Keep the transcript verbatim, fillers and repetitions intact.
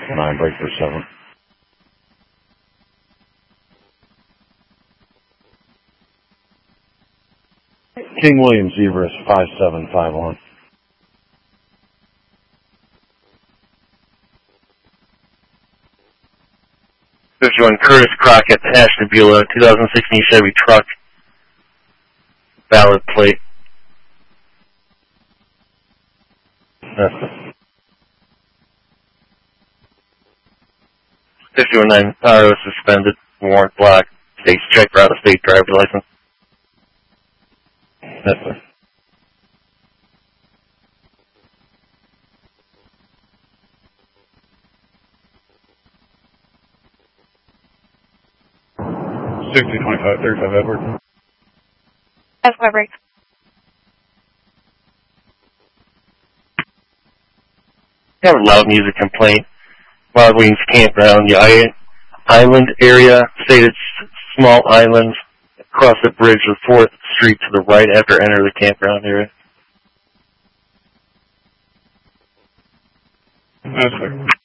nine, break for seven. King William Zebras, five seven five one. fifty-one, Curtis Crockett, Ashtabula, two thousand sixteen Chevy truck, valid plate. That's it. fifty-one nine, R O suspended, warrant block, state's check for out of state driver's license. That's it. sixty twenty-five thirty-five Edward. F Weber. Have a loud music complaint. Wild Wings Campground, the I- island area, stated small islands across the bridge of fourth Street to the right after enter the campground area. That's it.